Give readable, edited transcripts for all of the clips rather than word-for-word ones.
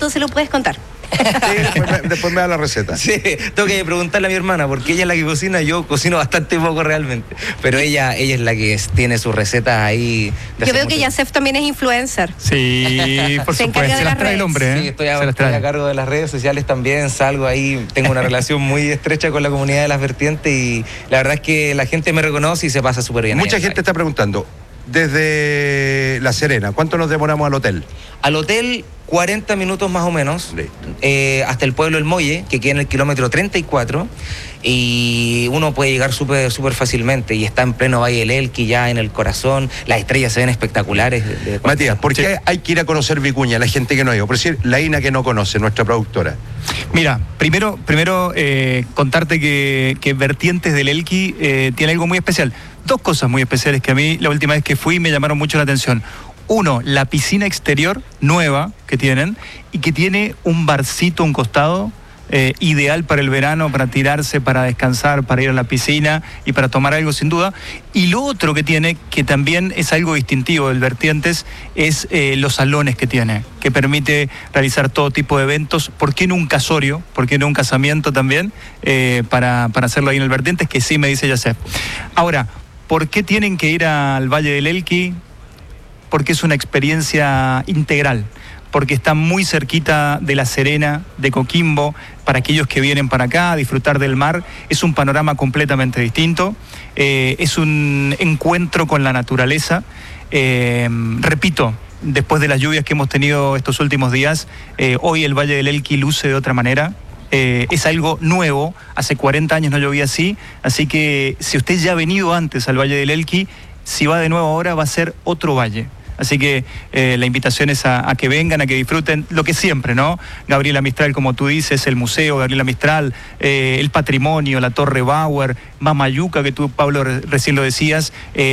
entonces lo puedes contar. Sí, después me da la receta. Sí, tengo que preguntarle a mi hermana, porque ella es la que cocina, yo cocino bastante poco realmente. Pero ella es la que tiene sus recetas ahí. Yo veo que Yasef también es influencer. Sí, por Se supuesto. encarga de Se las las trae el redes. hombre, ¿eh? Sí, estoy a cargo de las redes sociales también, salgo ahí, tengo una relación muy estrecha con la comunidad de Las Vertientes y la verdad es que la gente me reconoce y se pasa súper bien. Mucha gente está preguntando, desde La Serena, ¿cuánto nos demoramos al hotel? Al hotel, 40 minutos más o menos, hasta el pueblo El Molle, que queda en el kilómetro 34, y uno puede llegar súper fácilmente, y está en pleno Valle del Elqui, ya en el corazón, las estrellas se ven espectaculares. Matías, ¿por qué hay que ir a conocer Vicuña, la gente que no ha ido? Por decir, la Ina que no conoce, nuestra productora. Mira, primero contarte que Vertientes del Elqui tiene algo muy especial. Dos cosas muy especiales que a mí la última vez que fui me llamaron mucho la atención. Uno, la piscina exterior nueva que tienen y que tiene un barcito a un costado ideal para el verano, para tirarse, para descansar, para ir a la piscina y para tomar algo sin duda. Y lo otro que tiene, que también es algo distintivo del Vertientes, es los salones que tiene, que permite realizar todo tipo de eventos. ¿Por qué no un casorio? ¿Por qué no un casamiento también? Para hacerlo ahí en el Vertientes, que sí me dice Yasef. Ahora, ¿por qué tienen que ir al Valle del Elqui? Porque es una experiencia integral, porque está muy cerquita de La Serena, de Coquimbo. Para aquellos que vienen para acá a disfrutar del mar, es un panorama completamente distinto, es un encuentro con la naturaleza. Repito, después de las lluvias que hemos tenido estos últimos días, hoy el Valle del Elqui luce de otra manera. Es algo nuevo, hace 40 años no llovía así que si usted ya ha venido antes al Valle del Elqui, si va de nuevo ahora va a ser otro valle. Así que la invitación es a que vengan, a que disfruten lo que siempre, ¿no? Gabriela Mistral, como tú dices, el museo Gabriela Mistral, el patrimonio, la Torre Bauer, Mamayuca, que tú, Pablo, recién lo decías,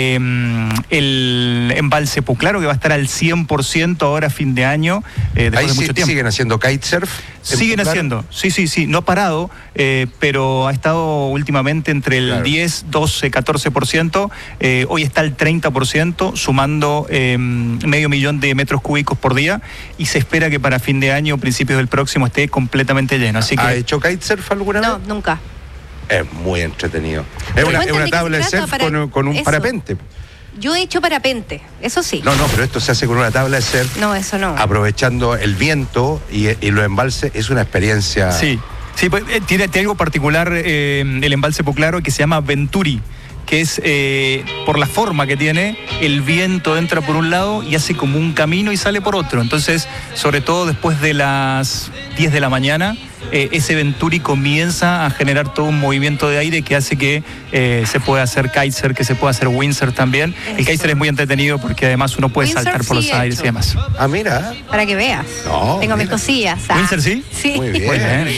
el embalse Puclaro, que va a estar al 100% ahora a fin de año, después de mucho tiempo. ¿Siguen haciendo kitesurf? Siguen haciendo, sí, no ha parado, pero ha estado últimamente entre el 10, 12, 14%, hoy está al 30%, sumando medio millón de metros cúbicos por día, y se espera que para fin de año, principios del próximo, esté completamente lleno. Así que... ¿Ha hecho kitesurf alguna vez? No, nunca. Es muy entretenido. Es una tabla de surf con un parapente. Yo he hecho parapente, eso sí. No, pero esto se hace con una tabla de surf. No, eso no. Aprovechando el viento y los embalses, es una experiencia... Sí, pues, tiene algo particular el embalse Puclaro, que se llama Venturi, que es, por la forma que tiene, el viento entra por un lado y hace como un camino y sale por otro. Entonces, sobre todo después de las 10 de la mañana, ese Venturi comienza a generar todo un movimiento de aire que hace que se pueda hacer kitesurf, que se pueda hacer windsurf también. El kitesurf es muy entretenido porque además uno puede saltar por los aires y demás. Ah, mira. Para que veas. No, tengo mis cosillas. ¿Windsurf sí? Sí. Muy bien.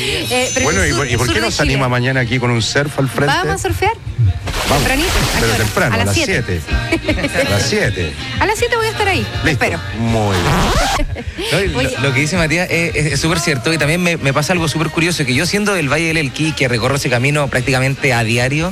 Bueno, ¿y por qué no salimos mañana aquí con un surf al frente? ¿Vamos a surfear? Vamos, Tempranito. pero temprano, a las 7. A las 7. A las 7 voy a estar ahí. Listo. Espero. Muy bien. No, lo que dice Matías es súper cierto, y también me pasa algo súper curioso, que yo siendo del Valle del Elqui, que recorro ese camino prácticamente a diario,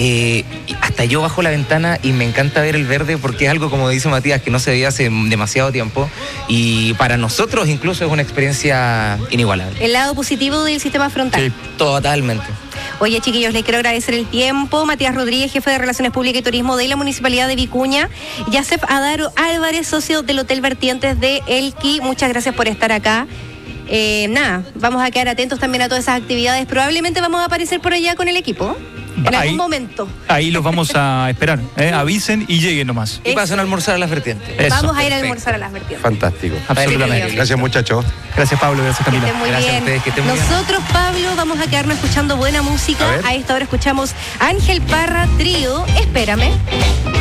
hasta yo bajo la ventana y me encanta ver el verde, porque es algo, como dice Matías, que no se veía hace demasiado tiempo, y para nosotros incluso es una experiencia inigualable. El lado positivo del sistema frontal. Sí. Totalmente. Oye, chiquillos, les quiero agradecer el tiempo. Matías Rodríguez, jefe de Relaciones Públicas y Turismo de la Municipalidad de Vicuña. Yasef Adaro Álvarez, socio del Hotel Vertientes de Elqui. Muchas gracias por estar acá. Vamos a quedar atentos también a todas esas actividades. Probablemente vamos a aparecer por allá con el equipo. En algún momento. Ahí los vamos a esperar. Avisen y lleguen nomás. Y pasen a almorzar a Las Vertientes. Eso. Vamos a ir a almorzar a Las Vertientes. Fantástico. Absolutamente. Gracias, muchachos. Gracias, Pablo. Gracias, Que Camila. estén muy Gracias a bien. ustedes, que estén muy bien. Nosotros, Pablo, vamos a quedarnos escuchando buena música. A esta hora escuchamos Ángel Parra Trío. Espérame.